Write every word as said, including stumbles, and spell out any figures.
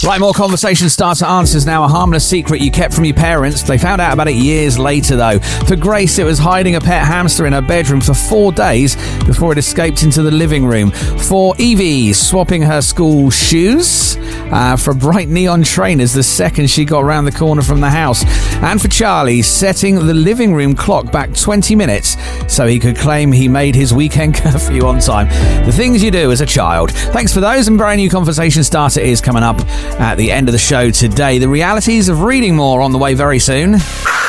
Right, more conversation starter answers now. A harmless secret you kept from your parents. They found out about it years later, though. For Grace, it was hiding a pet hamster in her bedroom for four days before it escaped into the living room. For Evie, swapping her school shoes uh, for bright neon trainers the second she got around the corner from the house. And for Charlie, setting the living room clock back twenty minutes so he could claim he made his weekend curfew on time. The things you do as a child. Thanks for those, and brand new conversation starter is coming up at the end of the show today. The realities of reading more on the way very soon.